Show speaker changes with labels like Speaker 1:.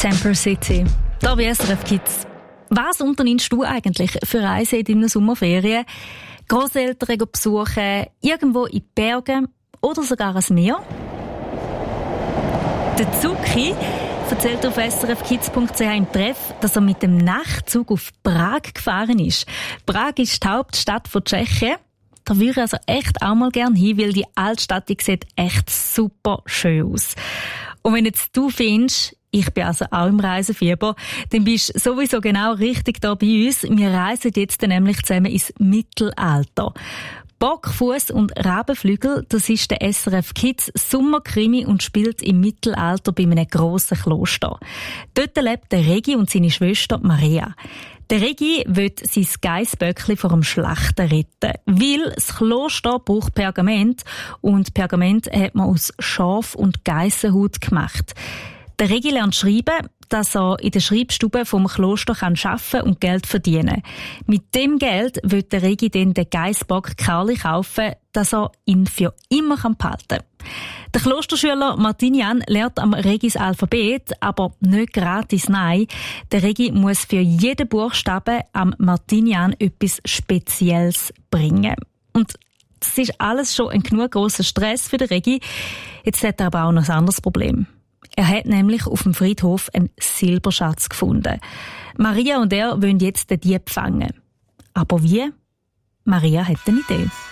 Speaker 1: Temper City, da bei SRF Kids. Was unternimmst du eigentlich für Reisen in deinen Sommerferien? Grosseltern besuchen, irgendwo in die Berge oder sogar ein Meer? Der Zuki erzählt auf srfkids.ch im Treff, dass er mit dem Nachtzug auf Prag gefahren ist. Prag ist die Hauptstadt von Tschechien. Da würde ich also echt auch mal gerne hin, weil die Altstadt, die sieht echt super schön aus. Und wenn jetzt du findest, ich bin also auch im Reisefieber, dann bist du sowieso genau richtig da bei uns. Wir reisen jetzt nämlich zusammen ins Mittelalter. Bockfuss und Rabenflügel, das ist der SRF Kids Sommerkrimi und spielt im Mittelalter bei einem grossen Kloster. Dort lebt der Regi und seine Schwester Maria. Der Regi will sein Geissböckli vor dem Schlachten retten, weil das Kloster braucht Pergament und Pergament hat man aus Schaf- und Geissenhaut gemacht. Der Regi lernt schreiben, dass er in der Schreibstube vom Kloster arbeiten kann und Geld verdienen. Mit dem Geld will der Regi dann den Geissbock Karli kaufen, dass er ihn für immer behalten kann. Der Klosterschüler Martinian lernt am Regis Alphabet, aber nicht gratis, nein. Der Regi muss für jeden Buchstaben am Martinian etwas Spezielles bringen. Und das ist alles schon ein genug grosser Stress für den Regi. Jetzt hat er aber auch noch ein anderes Problem. Er hat nämlich auf dem Friedhof einen Silberschatz gefunden. Maria und er wollen jetzt den Dieb fangen. Aber wie? Maria hat eine Idee.